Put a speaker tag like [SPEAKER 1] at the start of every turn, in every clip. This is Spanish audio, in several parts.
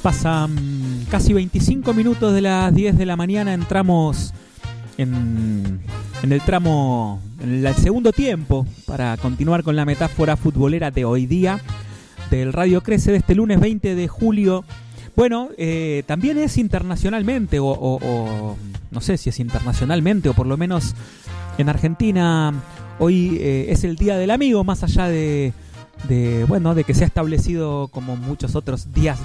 [SPEAKER 1] Pasan casi 25 minutos de las 10 de la mañana, entramos en el tramo, en el segundo tiempo, para continuar con la metáfora futbolera de hoy día, del Radio Crece de este lunes 20 de julio. Bueno, también es internacionalmente, o no sé si es internacionalmente, o por lo menos en Argentina, hoy es el Día del Amigo, más allá de que se ha establecido como muchos otros días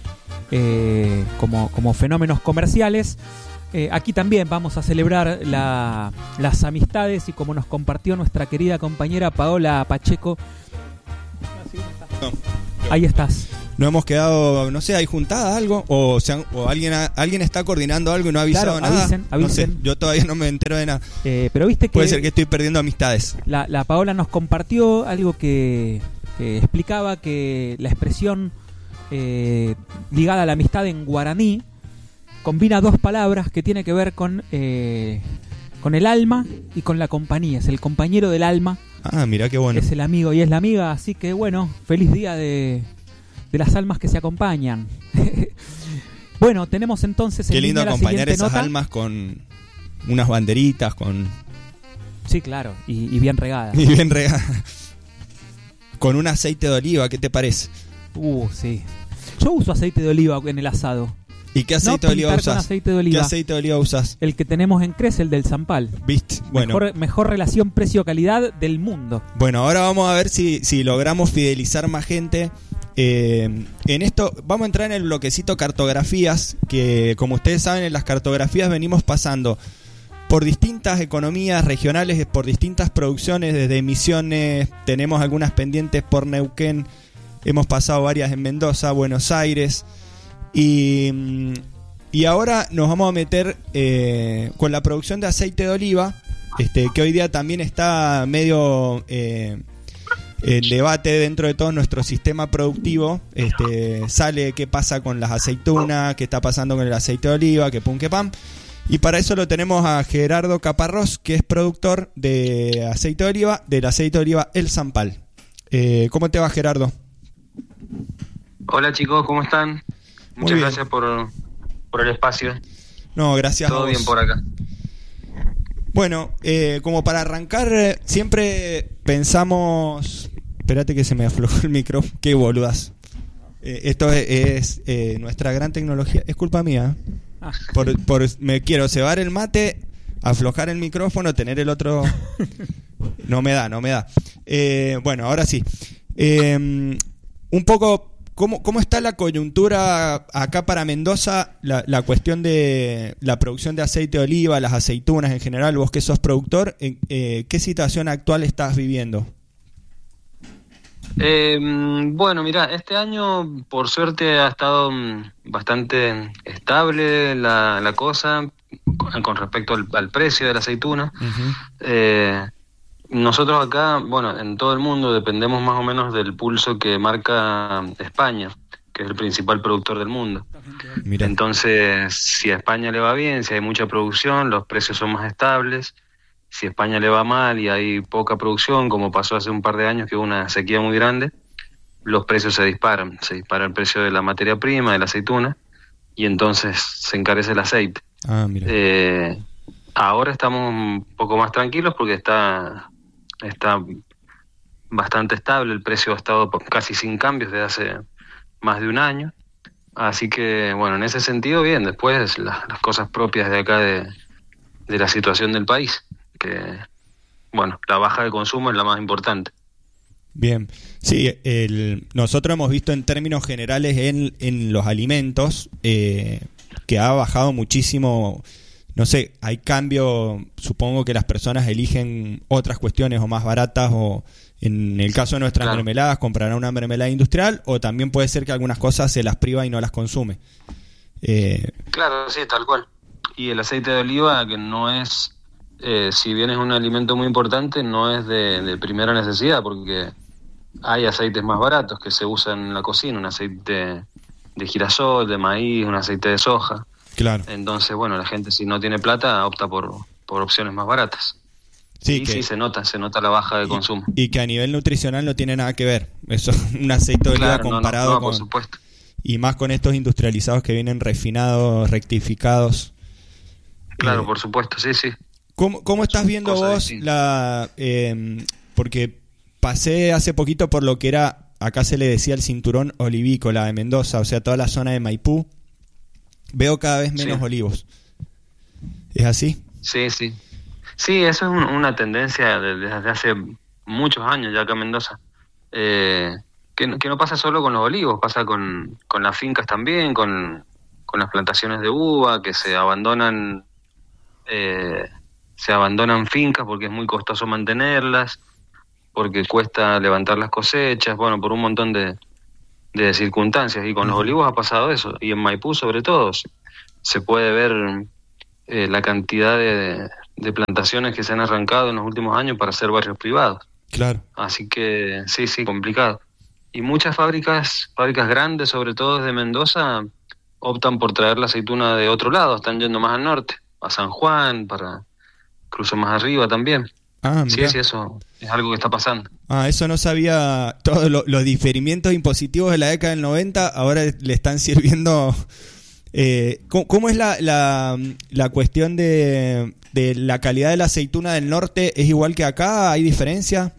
[SPEAKER 1] como fenómenos comerciales. Aquí también vamos a celebrar las amistades, y como nos compartió nuestra querida compañera Paola Pacheco. Ahí estás.
[SPEAKER 2] No hemos quedado, no sé, ¿hay juntada algo? O alguien está coordinando algo y no ha avisado nada.
[SPEAKER 1] Avisen.
[SPEAKER 2] No sé, yo todavía no me entero de nada.
[SPEAKER 1] Pero viste que
[SPEAKER 2] puede ser que estoy perdiendo amistades.
[SPEAKER 1] La Paola nos compartió algo que explicaba que la expresión ligada a la amistad en guaraní combina dos palabras que tiene que ver con el alma y con la compañía. Es el compañero del alma.
[SPEAKER 2] Ah, mirá qué bueno.
[SPEAKER 1] Es el amigo y es la amiga, así que bueno, feliz día de las almas que se acompañan. Bueno, tenemos entonces
[SPEAKER 2] qué lindo acompañar esas
[SPEAKER 1] nota.
[SPEAKER 2] Almas con unas banderitas, con...
[SPEAKER 1] Sí, claro, y bien regadas.
[SPEAKER 2] Y bien regadas. Con un aceite de oliva, ¿qué te parece?
[SPEAKER 1] Sí. Yo uso aceite de oliva en el asado.
[SPEAKER 2] ¿Y qué aceite de oliva usas?
[SPEAKER 1] Aceite de oliva.
[SPEAKER 2] ¿Qué aceite de oliva usas?
[SPEAKER 1] El que tenemos en Crece, el del Zampal.
[SPEAKER 2] ¿Viste? Bueno.
[SPEAKER 1] Mejor relación precio-calidad del mundo.
[SPEAKER 2] Bueno, ahora vamos a ver si logramos fidelizar más gente. En esto vamos a entrar en el bloquecito cartografías, que como ustedes saben, en las cartografías venimos pasando por distintas economías regionales, por distintas producciones, desde Misiones, tenemos algunas pendientes por Neuquén, hemos pasado varias en Mendoza, Buenos Aires. Y ahora nos vamos a meter con la producción de aceite de oliva, que hoy día también está medio en debate dentro de todo nuestro sistema productivo. Sale qué pasa con las aceitunas, qué está pasando con el aceite de oliva, que pum, que pam. Y para eso lo tenemos a Gerardo Caparrós, que es productor de aceite de oliva, del aceite de oliva El Zampal. ¿Cómo te va, Gerardo?
[SPEAKER 3] Hola chicos, ¿cómo están? Muchas
[SPEAKER 2] bien.
[SPEAKER 3] Gracias por el espacio.
[SPEAKER 2] No, gracias a vos.
[SPEAKER 3] Todo bien por acá.
[SPEAKER 2] Bueno, como para arrancar, siempre pensamos... Espérate que se me aflojó el micrófono. Qué boludas. Esto es nuestra gran tecnología. Es culpa mía. Me quiero cebar el mate, aflojar el micrófono, tener el otro... No me da. Bueno, ahora sí. Un poco... ¿Cómo está la coyuntura acá para Mendoza? La cuestión de la producción de aceite de oliva, las aceitunas en general, vos que sos productor, ¿qué situación actual estás viviendo?
[SPEAKER 3] Bueno, mira, este año por suerte ha estado bastante estable la cosa con respecto al precio de la aceituna. Uh-huh. Nosotros acá, bueno, en todo el mundo dependemos más o menos del pulso que marca España, que es el principal productor del mundo.
[SPEAKER 2] Mirá.
[SPEAKER 3] Entonces, si a España le va bien, si hay mucha producción, los precios son más estables. Si a España le va mal y hay poca producción, como pasó hace un par de años que hubo una sequía muy grande, los precios se disparan. Se dispara el precio de la materia prima, de la aceituna, y entonces se encarece el aceite.
[SPEAKER 2] Ah, mira.
[SPEAKER 3] Ahora estamos un poco más tranquilos porque está bastante estable, el precio ha estado casi sin cambios desde hace más de un año, así que bueno, en ese sentido bien. Después las cosas propias de acá de la situación del país, que bueno, la baja de consumo es la más importante.
[SPEAKER 2] Bien, sí, nosotros hemos visto en términos generales en los alimentos que ha bajado muchísimo. No sé, hay cambio, supongo que las personas eligen otras cuestiones o más baratas, o en el caso de nuestras mermeladas comprarán una mermelada industrial, o también puede ser que algunas cosas se las priva y no las consume.
[SPEAKER 3] Claro, sí, tal cual. Y el aceite de oliva, que no es, si bien es un alimento muy importante, no es de primera necesidad, porque hay aceites más baratos que se usan en la cocina, un aceite de girasol, de maíz, un aceite de soja.
[SPEAKER 2] Claro.
[SPEAKER 3] Entonces, bueno, la gente si no tiene plata opta por opciones más baratas.
[SPEAKER 2] Sí,
[SPEAKER 3] sí, se nota la baja de consumo.
[SPEAKER 2] Y que a nivel nutricional no tiene nada que ver. Eso, un aceite de oliva comparado
[SPEAKER 3] por supuesto.
[SPEAKER 2] y más con estos industrializados que vienen refinados, rectificados.
[SPEAKER 3] Claro, por supuesto, sí, sí.
[SPEAKER 2] ¿Cómo estás viendo vos porque pasé hace poquito por lo que era, acá se le decía el cinturón olivícola de Mendoza, o sea, toda la zona de Maipú, veo cada vez menos olivos. ¿Es así?
[SPEAKER 3] Sí, sí. Sí, eso es una tendencia desde hace muchos años ya acá en Mendoza. Que no pasa solo con los olivos, pasa con las fincas también, con las plantaciones de uva, que se abandonan fincas porque es muy costoso mantenerlas, porque cuesta levantar las cosechas, bueno, por un montón de circunstancias. Y con los olivos ha pasado eso, y en Maipú sobre todo se puede ver la cantidad de plantaciones que se han arrancado en los últimos años para hacer barrios privados.
[SPEAKER 2] Claro.
[SPEAKER 3] Así que sí, complicado. Y muchas fábricas grandes, sobre todo desde Mendoza, optan por traer la aceituna de otro lado, están yendo más al norte, a San Juan, incluso más arriba también. Sí, eso es algo que está pasando.
[SPEAKER 2] Eso no sabía. Todos los diferimientos impositivos de la década del 90 ahora le están sirviendo. ¿Cómo es la cuestión de la calidad de la aceituna del norte? ¿Es igual que acá? ¿Hay diferencia?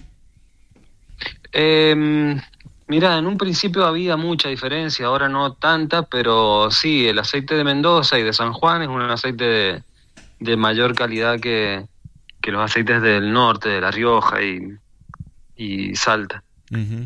[SPEAKER 3] Mira, en un principio había mucha diferencia, ahora no tanta, pero sí, el aceite de Mendoza y de San Juan es un aceite de mayor calidad que los aceites del norte, de La Rioja y Salta. Uh-huh.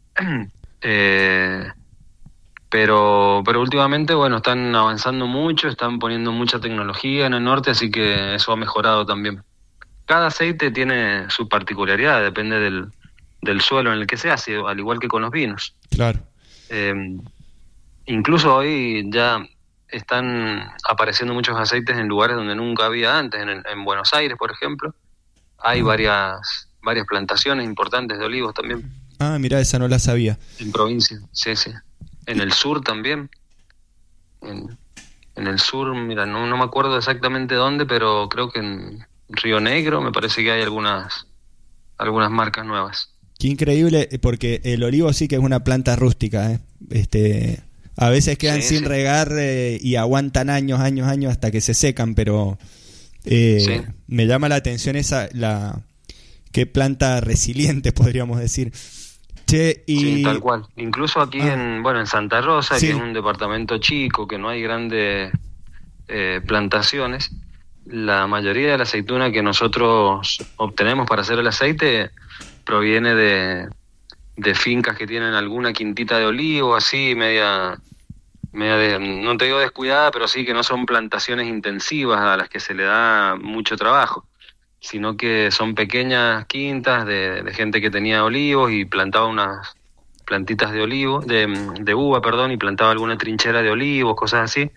[SPEAKER 3] Pero últimamente, bueno, están avanzando mucho, están poniendo mucha tecnología en el norte, así que eso ha mejorado también. Cada aceite tiene su particularidad, depende del suelo en el que se hace, al igual que con los vinos.
[SPEAKER 2] Claro.
[SPEAKER 3] Incluso hoy ya están apareciendo muchos aceites en lugares donde nunca había antes. En Buenos Aires, por ejemplo, hay varias plantaciones importantes de olivos también.
[SPEAKER 2] Mira, esa no la sabía.
[SPEAKER 3] En provincia, sí. En el sur también. En el sur, mira, no me acuerdo exactamente dónde, pero creo que en Río Negro me parece que hay algunas marcas nuevas.
[SPEAKER 2] Qué increíble, porque el olivo sí que es una planta rústica, a veces quedan sin regar y aguantan años hasta que se secan, pero me llama la atención qué planta resiliente, podríamos decir.
[SPEAKER 3] Sí, tal cual. Incluso aquí en Santa Rosa, que es un departamento chico, que no hay grandes plantaciones, la mayoría de la aceituna que nosotros obtenemos para hacer el aceite proviene de fincas que tienen alguna quintita de olivo, así, media no te digo descuidada, pero sí que no son plantaciones intensivas a las que se le da mucho trabajo, sino que son pequeñas quintas de gente que tenía olivos y plantaba unas plantitas de olivo, de uva, y plantaba alguna trinchera de olivos, cosas así.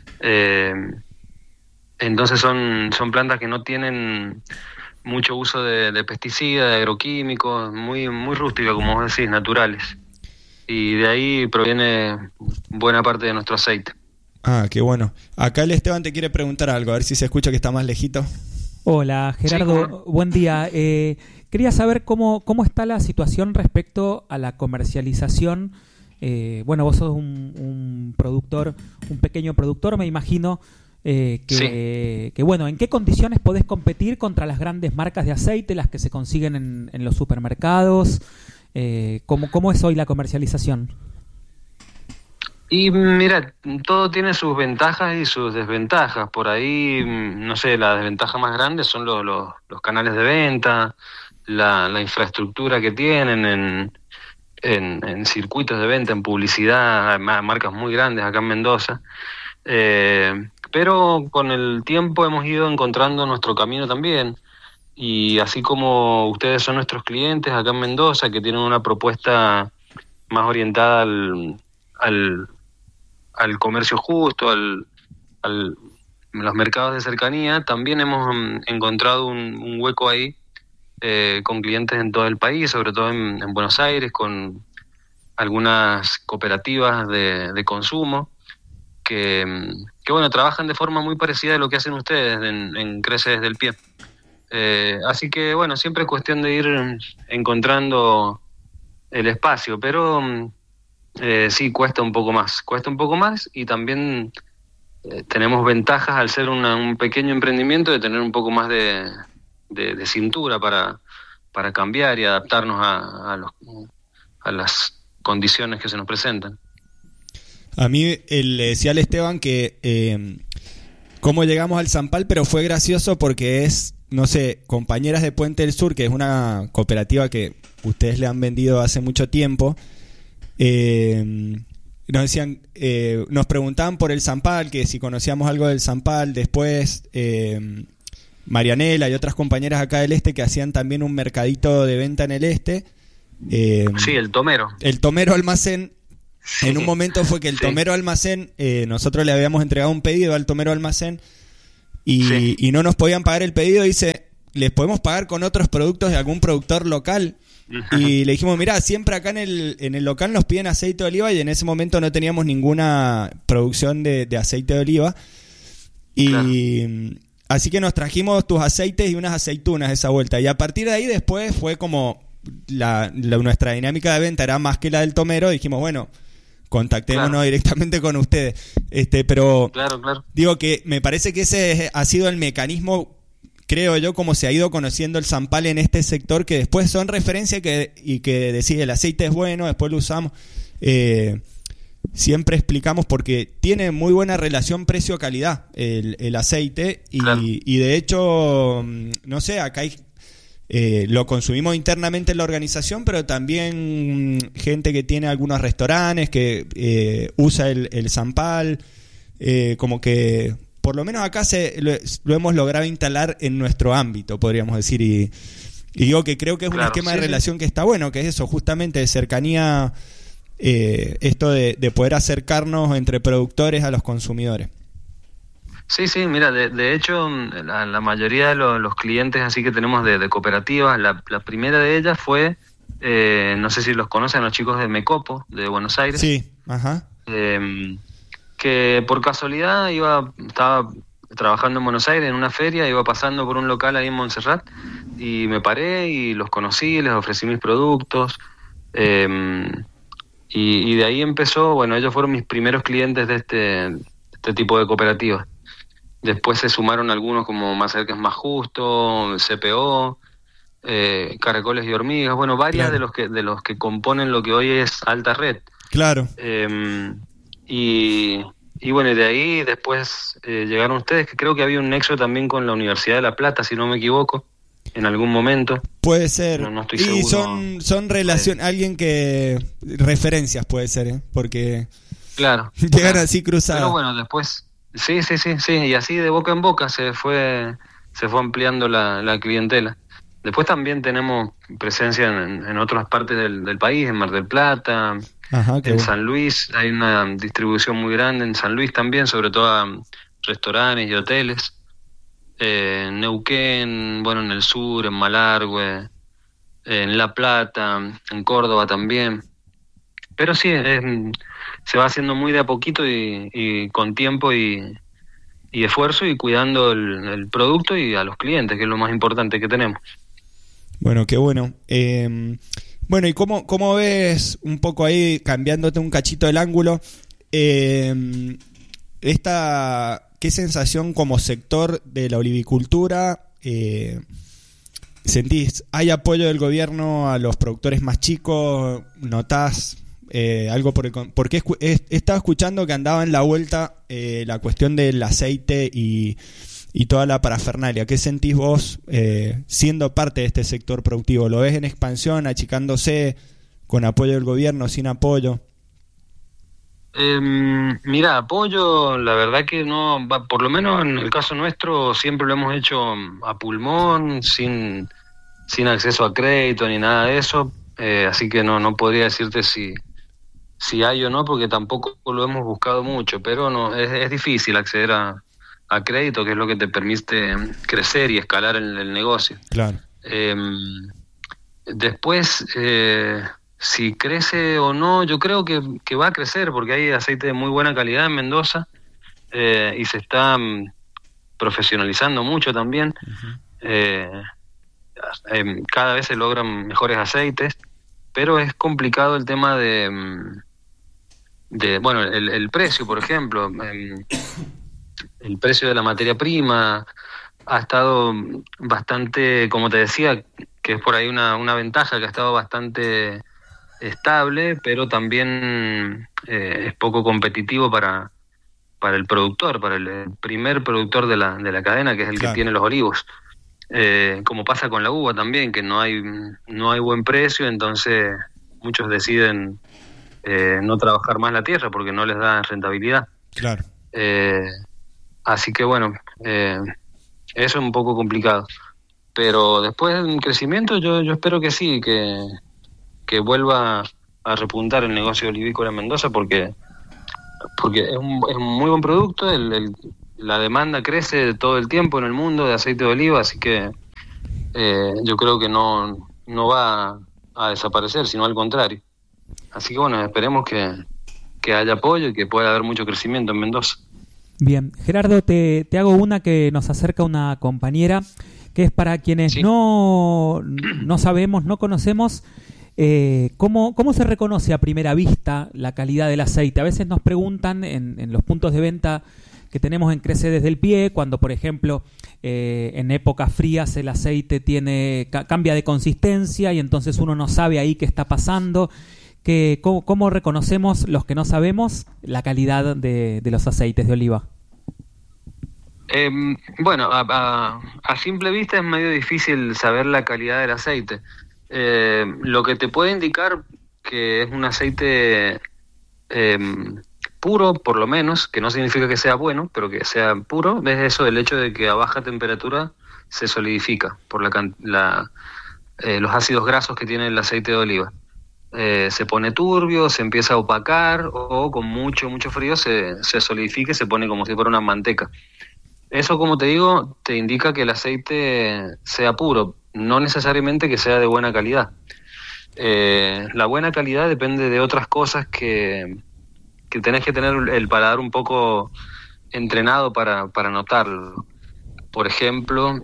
[SPEAKER 3] Entonces son plantas que no tienen mucho uso de pesticidas, de agroquímicos, muy rústicas, como vos decís, naturales. Y de ahí proviene buena parte de nuestro aceite.
[SPEAKER 2] Qué bueno. Acá el Esteban te quiere preguntar algo, a ver si se escucha que está más lejito.
[SPEAKER 1] Hola, Gerardo, buen día. Quería saber cómo está la situación respecto a la comercialización. Vos sos un productor, un pequeño productor, me imagino. ¿en qué condiciones podés competir contra las grandes marcas de aceite, las que se consiguen en los supermercados? ¿Cómo es hoy la comercialización?
[SPEAKER 3] Y mira, todo tiene sus ventajas y sus desventajas. Por ahí, no sé, la desventaja más grande son los canales de venta, la infraestructura que tienen en circuitos de venta, en publicidad, marcas muy grandes acá en Mendoza. Pero con el tiempo hemos ido encontrando nuestro camino también. Y así como ustedes son nuestros clientes acá en Mendoza, que tienen una propuesta más orientada al comercio justo, los mercados de cercanía, también hemos encontrado un hueco ahí con clientes en todo el país, sobre todo en Buenos Aires, con algunas cooperativas de consumo que trabajan de forma muy parecida a lo que hacen ustedes en Crece desde el Pie. Así que siempre es cuestión de ir encontrando el espacio, pero sí, cuesta un poco más y también tenemos ventajas al ser un pequeño emprendimiento de tener un poco más de cintura para cambiar y adaptarnos a las condiciones que se nos presentan.
[SPEAKER 2] A mí le decía al Esteban que cómo llegamos al Zampal, pero fue gracioso porque es, no sé, Compañeras de Puente del Sur, que es una cooperativa que ustedes le han vendido hace mucho tiempo. Nos decían, nos preguntaban por el Zampal, que si conocíamos algo del Zampal. Después Marianela y otras compañeras acá del este que hacían también un mercadito de venta en el este.
[SPEAKER 3] Sí, el Tomero.
[SPEAKER 2] El Tomero Almacén. Sí. En un momento fue que el Tomero Almacén, nosotros le habíamos entregado un pedido al Tomero Almacén y no nos podían pagar el pedido. Dice, ¿les podemos pagar con otros productos de algún productor local? Y le dijimos, mirá, siempre acá en el local nos piden aceite de oliva, y en ese momento no teníamos ninguna producción de aceite de oliva. Y así que nos trajimos tus aceites y unas aceitunas esa vuelta. Y a partir de ahí después fue como nuestra dinámica de venta era más que la del Tomero. Dijimos, bueno, contactémonos directamente con ustedes. Pero digo que me parece que ese ha sido el mecanismo, creo yo, como se ha ido conociendo el Zampal en este sector, que después son referencia y que decís, el aceite es bueno, después lo usamos. Siempre explicamos porque tiene muy buena relación precio-calidad el aceite y de hecho, no sé, acá hay lo consumimos internamente en la organización, pero también gente que tiene algunos restaurantes que usa el Zampal, como que por lo menos acá lo hemos logrado instalar en nuestro ámbito, podríamos decir, y digo que creo que es un esquema de relación que está bueno, que es eso, justamente de cercanía, esto de poder acercarnos entre productores a los consumidores.
[SPEAKER 3] Sí, mira, de hecho, la mayoría de los clientes así que tenemos de cooperativas, la primera de ellas fue, no sé si los conocen, los chicos de Mecopo, de Buenos Aires.
[SPEAKER 2] Sí, ajá.
[SPEAKER 3] Que por casualidad estaba trabajando en Buenos Aires en una feria, iba pasando por un local ahí en Montserrat y me paré y los conocí, les ofrecí mis productos. Y de ahí empezó, bueno, ellos fueron mis primeros clientes de este tipo de cooperativas. Después se sumaron algunos como Más Cerca es Más Justo, CPO, Caracoles y Hormigas, bueno, varias de los que componen lo que hoy es Alta Red.
[SPEAKER 2] Claro.
[SPEAKER 3] Y bueno, y de ahí después llegaron ustedes, que creo que había un nexo también con la Universidad de La Plata, si no me equivoco, en algún momento.
[SPEAKER 2] Puede ser.
[SPEAKER 3] No estoy
[SPEAKER 2] y
[SPEAKER 3] seguro.
[SPEAKER 2] son relación, alguien que referencias puede ser, porque llegan así cruzadas.
[SPEAKER 3] Pero bueno, después sí, y así de boca en boca se fue ampliando la clientela. Después también tenemos presencia en otras partes del país, en Mar del Plata, en San Luis, hay una distribución muy grande en San Luis también, sobre todo a restaurantes y hoteles. En Neuquén, bueno, en el sur, en Malargüe, en La Plata, en Córdoba también. Pero sí, se va haciendo muy de a poquito y con tiempo y esfuerzo y cuidando el producto y a los clientes, que es lo más importante que tenemos.
[SPEAKER 2] Bueno, qué bueno. Bueno, ¿y cómo ves un poco ahí, cambiándote un cachito el ángulo, qué sensación como sector de la olivicultura sentís? ¿Hay apoyo del gobierno a los productores más chicos? ¿Notás algo porque he estado escuchando que andaba en la vuelta la cuestión del aceite y toda la parafernalia? ¿Qué sentís vos siendo parte de este sector productivo? ¿Lo ves en expansión, achicándose, con apoyo del gobierno, sin apoyo?
[SPEAKER 3] Mira, apoyo, la verdad que no, por lo menos en el caso nuestro siempre lo hemos hecho a pulmón, sin acceso a crédito ni nada de eso, así que no podría decirte si hay o no, porque tampoco lo hemos buscado mucho, pero no es difícil acceder a crédito, que es lo que te permite crecer y escalar el negocio.
[SPEAKER 2] Claro.
[SPEAKER 3] Después, si crece o no, yo creo que va a crecer, porque hay aceite de muy buena calidad en Mendoza y se está profesionalizando mucho también. Uh-huh. Cada vez se logran mejores aceites, pero es complicado el tema de bueno, el precio, por ejemplo, el precio de la materia prima ha estado bastante, como te decía, que es por ahí una ventaja, que ha estado bastante estable, pero también es poco competitivo para el productor, para el primer productor de la cadena, que es el que tiene los olivos. Como pasa con la uva también, que no hay buen precio, entonces muchos deciden no trabajar más la tierra porque no les da rentabilidad.
[SPEAKER 2] Claro.
[SPEAKER 3] Así que bueno, eso es un poco complicado. Pero después del crecimiento yo espero que sí, que vuelva a repuntar el negocio olivícola en Mendoza, porque es un muy buen producto. La demanda crece todo el tiempo en el mundo de aceite de oliva, así que yo creo que no va a desaparecer, sino al contrario. Así que bueno, esperemos que haya apoyo y que pueda haber mucho crecimiento en Mendoza.
[SPEAKER 1] Bien, Gerardo, te hago una que nos acerca una compañera, que es para quienes no sabemos, no conocemos. ¿Cómo se reconoce a primera vista la calidad del aceite? A veces nos preguntan en los puntos de venta que tenemos en Crece Desde el Pie, cuando por ejemplo en épocas frías el aceite cambia de consistencia y entonces uno no sabe ahí qué está pasando. ¿Cómo reconocemos los que no sabemos la calidad de los aceites de oliva?
[SPEAKER 3] Bueno, a simple vista es medio difícil saber la calidad del aceite. Lo que te puede indicar que es un aceite puro, por lo menos, que no significa que sea bueno, pero que sea puro, es eso, el hecho de que a baja temperatura se solidifica por los ácidos grasos que tiene el aceite de oliva. Se pone turbio, se empieza a opacar, o con mucho frío se solidifica y se pone como si fuera una manteca. Eso, como te digo, te indica que el aceite sea puro, no necesariamente que sea de buena calidad. La buena calidad depende de otras cosas que tenés que tener el paladar un poco entrenado para notarlo. Por ejemplo,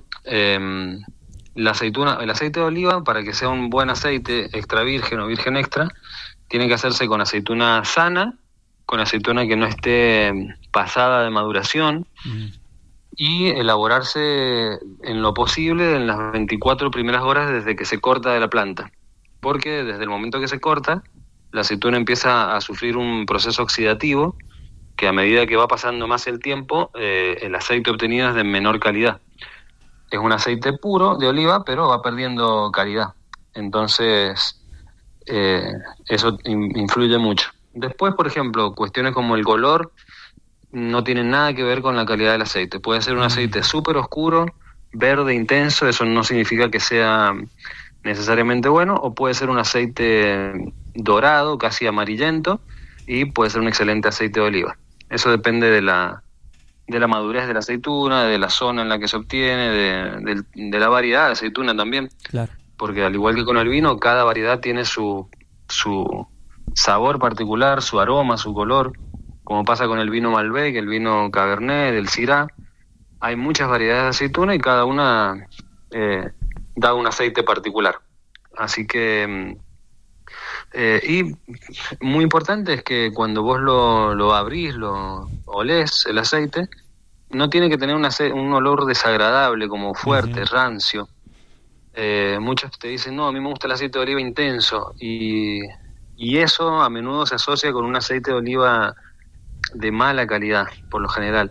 [SPEAKER 3] el aceite de oliva, para que sea un buen aceite extra virgen o virgen extra, tiene que hacerse con aceituna sana, con aceituna que no esté pasada de maduración, y elaborarse en lo posible en las 24 primeras horas desde que se corta de la planta, porque desde el momento que se corta, la aceituna empieza a sufrir un proceso oxidativo que a medida que va pasando más el tiempo, el aceite obtenido es de menor calidad. Es un aceite puro de oliva, pero va perdiendo calidad. Entonces, eso influye mucho. Después, por ejemplo, cuestiones como el color no tienen nada que ver con la calidad del aceite. Puede ser un aceite súper oscuro, verde intenso, eso no significa que sea necesariamente bueno, o puede ser un aceite dorado, casi amarillento, y puede ser un excelente aceite de oliva. Eso depende de la madurez de la aceituna, de la zona en la que se obtiene, de la variedad de aceituna también. Claro. Porque al igual que con el vino, cada variedad tiene su sabor particular, su aroma, su color, como pasa con el vino Malbec, el vino Cabernet, el Syrah. Hay muchas variedades de aceituna y cada una da un aceite particular. Así que y muy importante es que cuando vos lo abrís, lo olés, el aceite, no tiene que tener un olor desagradable, como fuerte, rancio. Muchos te dicen, no, a mí me gusta el aceite de oliva intenso, y eso a menudo se asocia con un aceite de oliva de mala calidad, por lo general.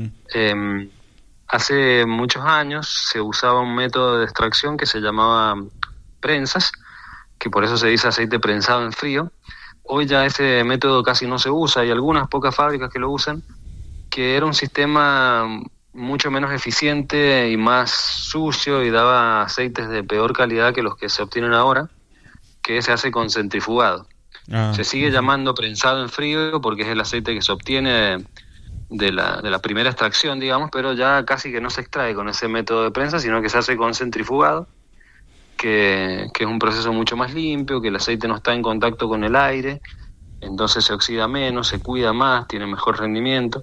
[SPEAKER 3] Hace muchos años se usaba un método de extracción que se llamaba prensas, que por eso se dice aceite prensado en frío. Hoy ya ese método casi no se usa, hay algunas pocas fábricas que lo usan, que era un sistema mucho menos eficiente y más sucio, y daba aceites de peor calidad que los que se obtienen ahora, que se hace con centrifugado. Se sigue llamando prensado en frío porque es el aceite que se obtiene de la primera extracción, digamos, pero ya casi que no se extrae con ese método de prensa, sino que se hace con centrifugado, que es un proceso mucho más limpio, que el aceite no está en contacto con el aire, entonces se oxida menos, se cuida más, tiene mejor rendimiento.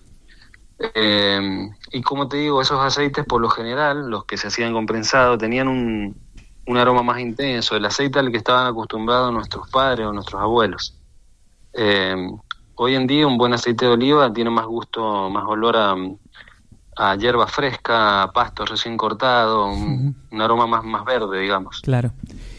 [SPEAKER 3] Y como te digo, esos aceites por lo general, los que se hacían con prensado, tenían un aroma más intenso, el aceite al que estaban acostumbrados nuestros padres o nuestros abuelos. hoy en día un buen aceite de oliva tiene más gusto, más olor a hierba fresca, a pasto recién cortado, un aroma más verde, digamos.
[SPEAKER 1] Claro.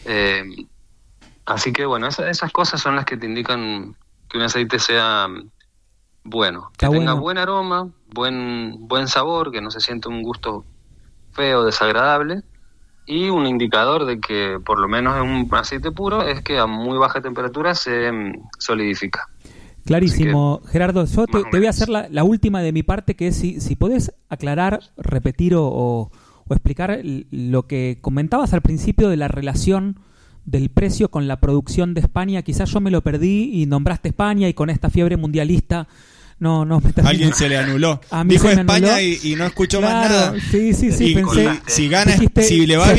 [SPEAKER 3] Así que bueno, esas cosas son las que te indican que un aceite sea bueno, que tenga buen aroma, buen sabor, que no se siente un gusto feo, desagradable, y un indicador de que por lo menos en un aceite puro es que a muy baja temperatura se solidifica.
[SPEAKER 1] Clarísimo, Gerardo. Yo te voy a hacer la última de mi parte, que es si podés aclarar, repetir o explicar lo que comentabas al principio de la relación del precio con la producción de España. Quizás yo me lo perdí y nombraste España, y con esta fiebre mundialista no me terminó.
[SPEAKER 2] Alguien se le anuló.
[SPEAKER 1] A mí
[SPEAKER 2] dijo
[SPEAKER 1] se me
[SPEAKER 2] España
[SPEAKER 1] anuló.
[SPEAKER 2] y no escuchó
[SPEAKER 1] Claro,
[SPEAKER 2] más nada.
[SPEAKER 1] Sí,
[SPEAKER 2] y
[SPEAKER 1] pensé.
[SPEAKER 2] si gana, si le va